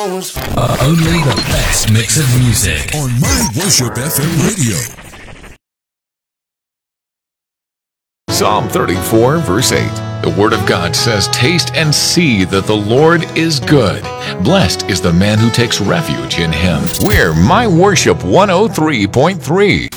Only the best mix of music on My Worship FM radio. Psalm 34, verse 8. The Word of God says, "Taste and see that the Lord is good. Blessed is the man who takes refuge in Him." We're My Worship 103.3.